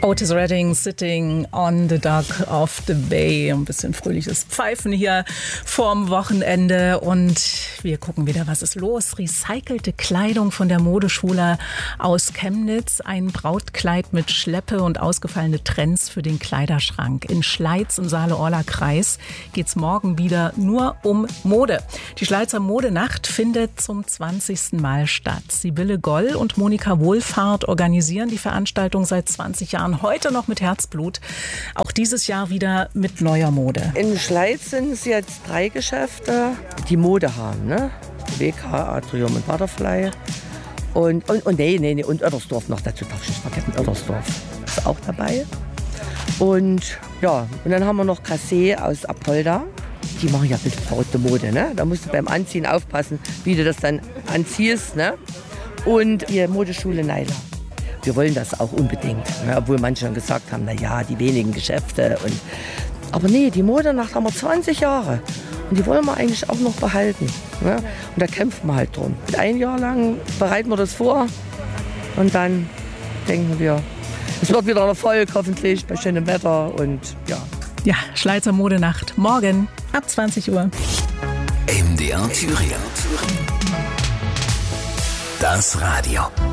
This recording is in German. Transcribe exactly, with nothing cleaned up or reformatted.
Otis Redding, Sitting on the Dock of the Bay. Ein bisschen fröhliches Pfeifen hier vorm Wochenende. Und wir gucken wieder, was ist los. Recycelte Kleidung von der Modeschule aus Chemnitz. Ein Brautkleid mit Schleppe und ausgefallene Trends für den Kleiderschrank. In Schleiz im Saale-Orla-Kreis geht es morgen wieder nur um Mode. Die Schleizer Modenacht findet zum zwanzigsten Mal statt. Sibylle Goll und Monika Wohlfahrt organisieren die Veranstaltung seit zwanzig Jahren. Heute noch mit Herzblut. Auch dieses Jahr wieder mit neuer Mode. In Schleiz sind es jetzt drei Geschäfte, die Mode haben. Ne? W K, Atrium und Butterfly. Und, und, und, nee, nee, nee, und Oedersdorf noch dazu. Darf ich nicht vergessen, Oedersdorf ist auch dabei. Und ja, und dann haben wir noch Cassé aus Apolda. Die machen ja ein bisschen verrückte Mode. Ne? Da musst du beim Anziehen aufpassen, wie du das dann anziehst. Ne? Und die Modeschule Neiler. Wir wollen das auch unbedingt, ne? Obwohl manche schon gesagt haben, na ja, die wenigen Geschäfte. Und aber nee, die Modenacht haben wir zwanzig Jahre und die wollen wir eigentlich auch noch behalten. Ne? Und da kämpfen wir halt drum. Ein Jahr lang bereiten wir das vor und dann denken wir, es wird wieder ein Erfolg, hoffentlich bei schönem Wetter und ja. Ja, Schleizer Modenacht morgen ab zwanzig Uhr. M D R Thüringen. Das Radio.